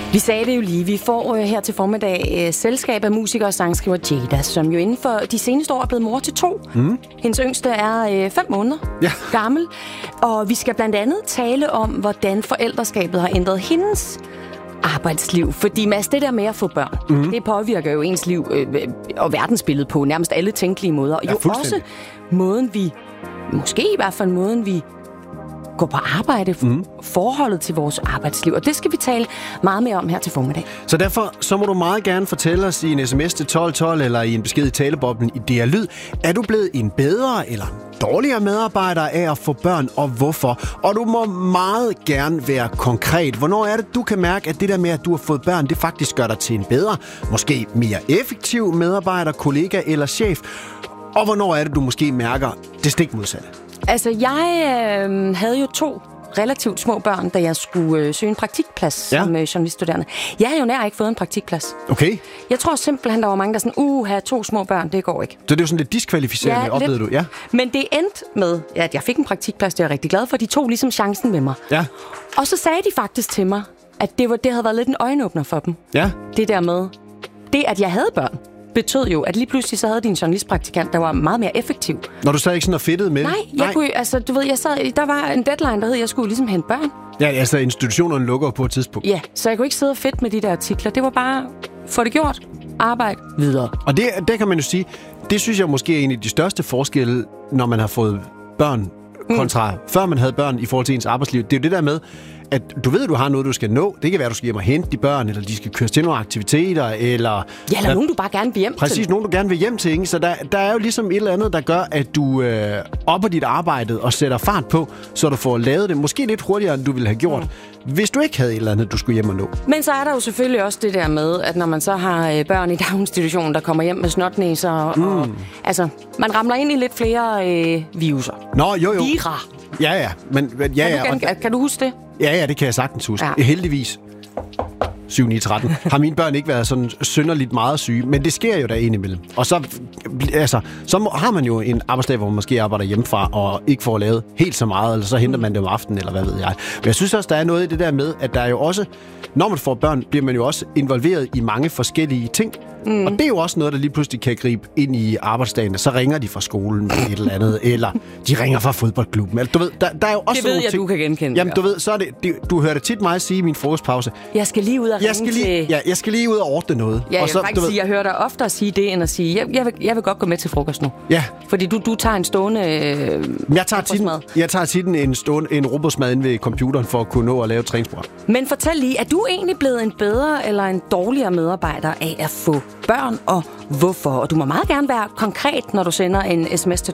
Vi sagde det jo lige. Vi får her til formiddag selskab af musiker og sangskriver Jada, som jo inden for de seneste år er blevet mor til 2. Hendes yngste er 5 måneder gammel. Og vi skal blandt andet tale om, hvordan forældreskabet har ændret hendes arbejdsliv. Fordi Mads, det der med at få børn, det påvirker jo ens liv og verdensbillede på nærmest alle tænkelige måder. Og jo også måden vi, måske i hvert fald måden vi gå på arbejde, forholdet til vores arbejdsliv. Og det skal vi tale meget mere om her til formiddag. Så derfor så må du meget gerne fortælle os i en sms til 1212 eller i en besked i taleboblen i DR Lyd. Er du blevet en bedre eller dårligere medarbejder af at få børn, og hvorfor? Og du må meget gerne være konkret. Hvornår er det, du kan mærke, at det der med, at du har fået børn, det faktisk gør dig til en bedre, måske mere effektiv medarbejder, kollega eller chef? Og hvornår er det, du måske mærker det stik modsatte? Altså, jeg havde jo 2 relativt små børn, da jeg skulle søge en praktikplads som journaliststuderende. Jeg havde jo nær ikke fået en praktikplads. Okay. Jeg tror simpelthen, der var mange, der sådan, have 2 små børn, det går ikke. Så det er jo sådan lidt diskvalificerende, oplevede du? Ja. Men det endte med, at jeg fik en praktikplads, det er jeg rigtig glad for. De tog ligesom chancen med mig. Ja. Og så sagde de faktisk til mig, at det havde været lidt en øjenåbner for dem. Ja. Det der med, det at jeg havde børn, betød jo, at lige pludselig så havde de en journalistpraktikant, der var meget mere effektiv. Når du sad ikke sådan og fedtede med? Nej, jeg kunne, altså du ved, der var en deadline, der hed, at jeg skulle ligesom hente børn. Ja, altså institutionerne lukker på et tidspunkt. Ja, så jeg kunne ikke sidde og fedt med de der artikler. Det var bare, få det gjort, arbejde videre. Og det kan man jo sige, det synes jeg måske er en af de største forskelle, når man har fået børn kontra før man havde børn i forhold til ens arbejdsliv. Det er jo det der med, at du ved, at du har noget, du skal nå. Det kan være, at du skal hjem og hente de børn, eller de skal køres til nogle aktiviteter, eller... Ja, eller nogen, du bare gerne vil hjem til. Præcis, nogen, du gerne vil hjem til, ikke? Så der er jo ligesom et eller andet, der gør, at du opper dit arbejde og sætter fart på, så du får lavet det måske lidt hurtigere, end du ville have gjort, hvis du ikke havde et eller andet, du skulle hjem og nå. Men så er der jo selvfølgelig også det der med, at når man så har børn i daginstitutionen, der kommer hjem med snotnæser, og altså, man ramler ind i lidt flere viruser. Nå, jo. Vira. Ja. Kan du huske det? Ja, det kan jeg sagtens huske. Ja. Heldigvis. 7-9-13. Har mine børn ikke været sådan synderligt meget syge, men det sker jo der indimellem. Og så har man jo en arbejdsdag, hvor man måske arbejder hjemmefra og ikke får lavet helt så meget, eller så henter man det om aftenen, eller hvad ved jeg. Men jeg synes også, der er noget i det der med, at der er jo også, når man får børn, bliver man jo også involveret i mange forskellige ting. Og det er jo også noget, der lige pludselig kan gribe ind i arbejdsdagen. Så ringer de fra skolen med et eller andet, eller de ringer fra fodboldklubben. Altså, du ved, der er jo også det ved jeg, ting, du kan genkende. Jamen, du ved, så er det, du hører det tit mig sige i min frokostpause. Jeg skal lige ud og ringe til... Ja, jeg skal lige ud og ordne noget. Ja, jeg vil faktisk sige, jeg hører dig oftere sige det, end at sige, jeg vil godt gå med til frokost nu. Ja. Fordi du tager en stående jeg tager tit en robotsmad inde ved computeren, for at kunne nå at lave et træningsprogram. Men fortæl lige, er du egentlig blevet en bedre eller en dårligere medarbejder af at få børn, og hvorfor? Og du må meget gerne være konkret, når du sender en sms til